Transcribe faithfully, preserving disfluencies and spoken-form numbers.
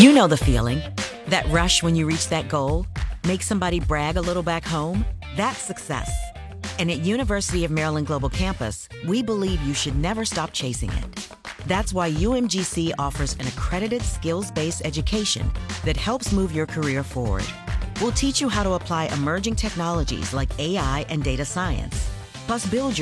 You know the feeling. That rush when you reach that goal? Make somebody brag a little back home? That's success. And at University of Maryland Global Campus, we believe you should never stop chasing it. That's why U M G C offers an accredited skills-based education that helps move your career forward. We'll teach you how to apply emerging technologies like A I and data science, plus build your